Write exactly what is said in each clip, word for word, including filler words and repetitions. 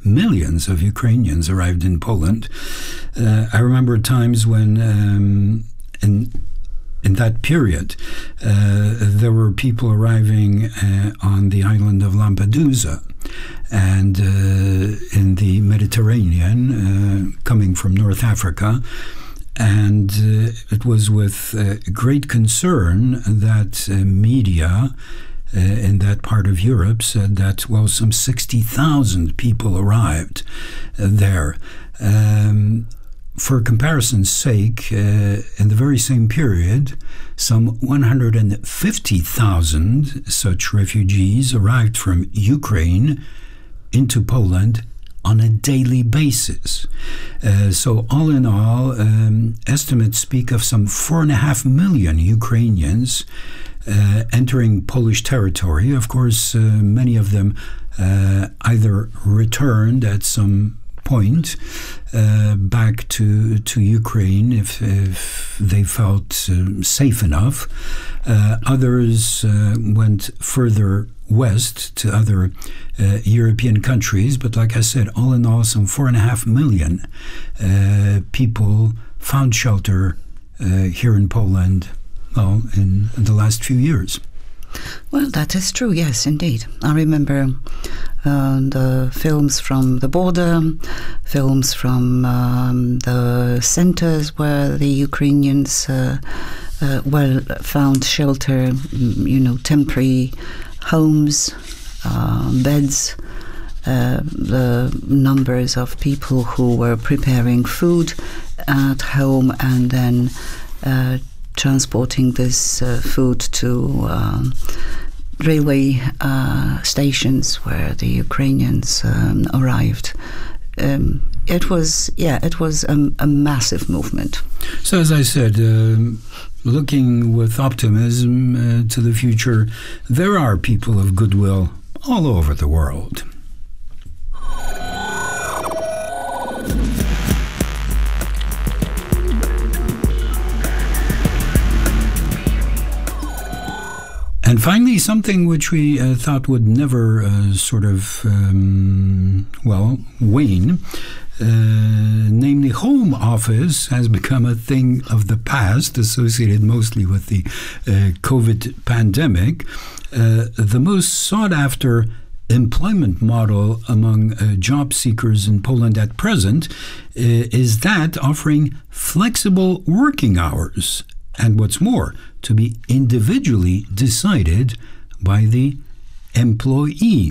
millions of Ukrainians arrived in Poland. Uh, I remember times when um, in in that period uh, there were people arriving uh, on the island of Lampedusa and uh, in the Mediterranean, uh, coming from North Africa. And uh, it was with uh, great concern that uh, media uh, in that part of Europe said that, well, some sixty thousand people arrived uh, there. Um, for comparison's sake, uh, in the very same period, some one hundred fifty thousand such refugees arrived from Ukraine into Poland on a daily basis. Uh, so all in all, um, estimates speak of some four and a half million Ukrainians uh, entering Polish territory. Of course, uh, many of them uh, either returned at some point uh, back to to Ukraine if, if they felt uh, safe enough. Uh, others uh, went further west to other uh, European countries, but like I said, all in all, some four and a half million uh, people found shelter uh, here in Poland, well, in, in the last few years. Well, that is true, yes, indeed. I remember uh, the films from the border, films from um, the centers where the Ukrainians uh, uh, well found shelter, you know, temporary homes, uh, beds, uh, the numbers of people who were preparing food at home and then uh, transporting this uh, food to um, railway uh, stations where the Ukrainians um, arrived. Um, it was, yeah, it was a, a massive movement. So, as I said, uh, looking with optimism uh, to the future, there are people of goodwill all over the world. And finally, something which we uh, thought would never uh, sort of, um, well, wane, uh, namely home office has become a thing of the past, associated mostly with the uh, COVID pandemic. Uh, the most sought-after employment model among uh, job seekers in Poland at present uh, is that offering flexible working hours. And what's more, to be individually decided by the employee.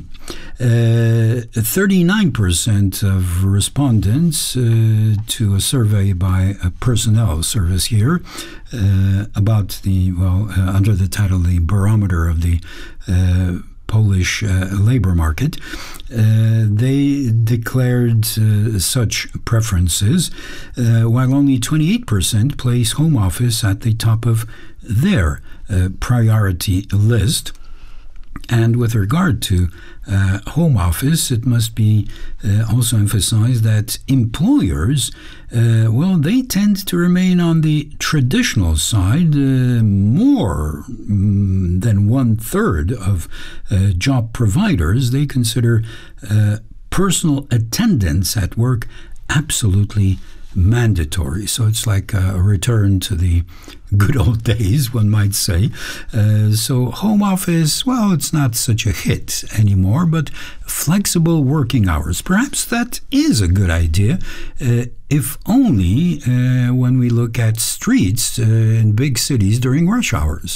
Uh, thirty-nine percent of respondents uh, to a survey by a personnel service here uh, about the, well, uh, under the title, the barometer of the uh, Polish uh, labor market, uh, they declared uh, such preferences, uh, while only twenty-eight percent place home office at the top of their uh, priority list. And with regard to uh, home office, it must be uh, also emphasized that employers, uh, well, they tend to remain on the traditional side. Uh, more um, than one third of uh, job providers, they consider uh, personal attendance at work absolutely mandatory. So it's like a return to the good old days, one might say. Uh, so home office, well, it's not such a hit anymore, but flexible working hours, perhaps that is a good idea, uh, if only uh, when we look at streets uh, in big cities during rush hours.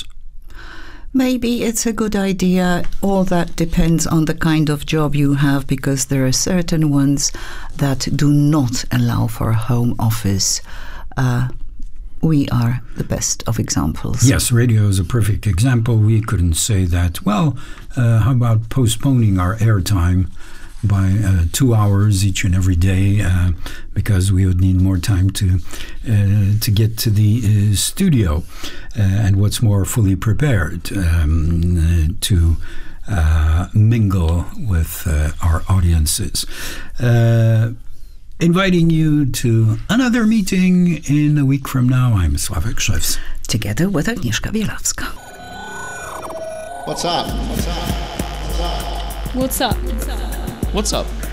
Maybe it's a good idea. All that depends on the kind of job you have, because there are certain ones that do not allow for a home office. Uh, we are the best of examples. Yes, radio is a perfect example. We couldn't say that, well, uh, how about postponing our airtime by uh, two hours each and every day, uh, because we would need more time to uh, to get to the uh, studio, uh, and what's more, fully prepared um, uh, to uh, mingle with uh, our audiences. Uh, inviting you to another meeting in a week from now. I'm Sławek Szewc. Together with Agnieszka Bielawska. What's up? What's up? What's up? What's up? What's up?